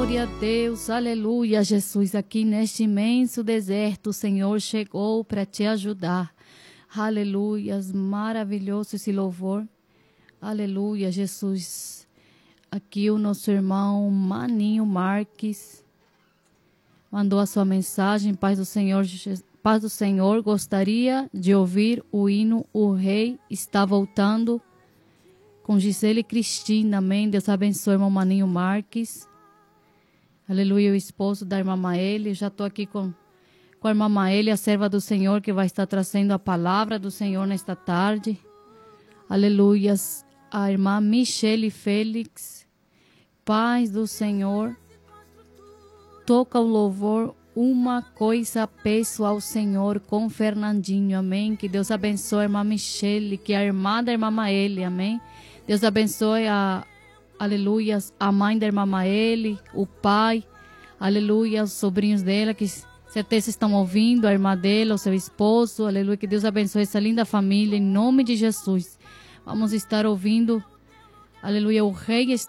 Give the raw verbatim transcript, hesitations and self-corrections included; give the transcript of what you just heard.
Glória a Deus, aleluia, Jesus, aqui neste imenso deserto, o Senhor chegou para te ajudar. Aleluia, maravilhoso esse louvor. Aleluia, Jesus. Aqui o nosso irmão Maninho Marques mandou a sua mensagem. Paz do Senhor, Paz do Senhor, gostaria de ouvir o hino O Rei Está Voltando, com Gisele Cristina. Amém. Deus abençoe, irmão Maninho Marques. Aleluia, o esposo da irmã Maele. Já estou aqui com, com a irmã Maele, a serva do Senhor, que vai estar trazendo a palavra do Senhor nesta tarde. Aleluia. A irmã Michele Félix. Paz do Senhor. Toca o louvor Uma Coisa Peço ao Senhor com Fernandinho. Amém. Que Deus abençoe a irmã Michele, que é a irmã da irmã Maele. Amém. Deus abençoe a aleluia, a mãe da irmã Maele, o pai, aleluia, os sobrinhos dela, que certeza estão ouvindo, a irmã dela, o seu esposo, aleluia, que Deus abençoe essa linda família, em nome de Jesus. Vamos estar ouvindo, aleluia, o Rei está